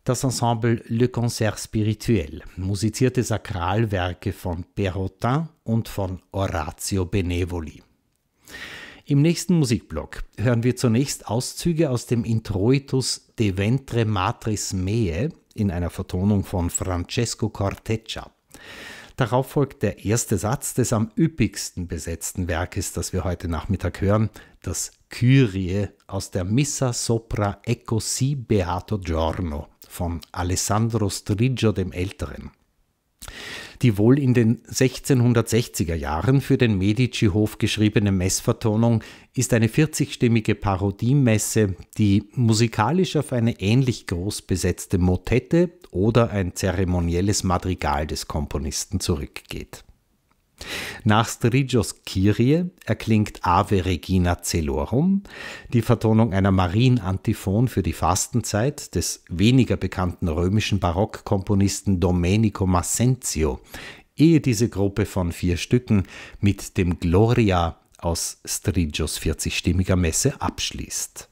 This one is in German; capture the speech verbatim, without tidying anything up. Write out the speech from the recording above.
Das Ensemble Le Concert Spirituel musizierte Sakralwerke von Perrotin und von Orazio Benevoli. Im nächsten Musikblock hören wir zunächst Auszüge aus dem Introitus De Ventre Matris Meae in einer Vertonung von Francesco Corteccia. Darauf folgt der erste Satz des am üppigsten besetzten Werkes, das wir heute Nachmittag hören, das Kyrie aus der Missa sopra Ecco sì beato giorno von Alessandro Striggio dem Älteren. Die wohl in den sechzehnhundertsechziger Jahren für den Medici-Hof geschriebene Messvertonung ist eine vierzigstimmige Parodiemesse, die musikalisch auf eine ähnlich groß besetzte Motette oder ein zeremonielles Madrigal des Komponisten zurückgeht. Nach Striggios Kyrie erklingt Ave Regina Coelorum, die Vertonung einer Marienantiphon für die Fastenzeit des weniger bekannten römischen Barockkomponisten Domenico Massenzio, ehe diese Gruppe von vier Stücken mit dem Gloria aus Striggios vierzigstimmiger Messe abschließt.